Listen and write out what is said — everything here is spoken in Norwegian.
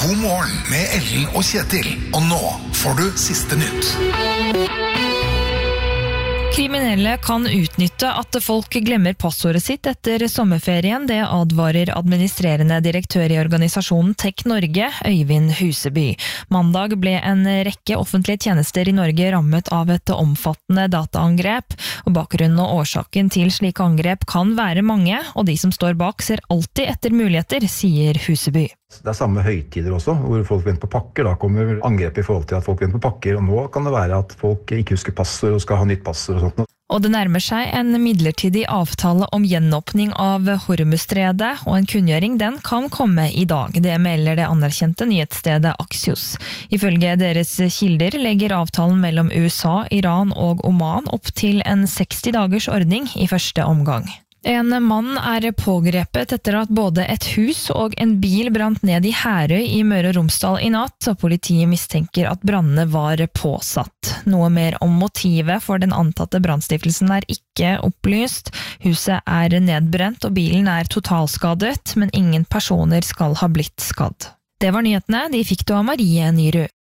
God morgen med Ellen og Kjetil. Og nå får du siste nytt. Kriminelle kan utnytte at folk glemmer passordet sitt etter sommerferien. Det advarer administrerende direktør i organisasjonen Tech Norge, Øyvind Huseby. Mandag ble en rekke offentlige tjenester i Norge rammet av et omfattende dataangrep. Og bakgrunnen og årsaken til slike angrep kan være mange, og de som står bak ser alltid etter muligheter, sier Huseby. Det samme høytider også, hvor folk venter på pakker. Da kommer angrep i forhold til at folk venter på pakker, og nå kan det være at folk ikke husker passord og skal ha nytt passord og sånt. Og det nærmer seg en midlertidig avtale om gjenåpning av Hormuzstredet, og en kunngjøring den kan komme i dag. Det melder det anerkjente nyhetsstedet Axios. Ifølge deres kilder legger avtalen mellom USA, Iran og Oman opp til en 60 dagers ordning i første omgang. En mann er pågrepet etter at både et hus og en bil brant ned i Herøy i Møre og Romsdal i natt, og politiet mistenker at brannene var påsatt. Noe mer om motivet for den antatte brannstiftelsen er ikke opplyst. Huset er nedbrent og bilen er totalskadet, men ingen personer skal ha blitt skadd. Det var nyhetene, de fikk du av Marie Nyrud.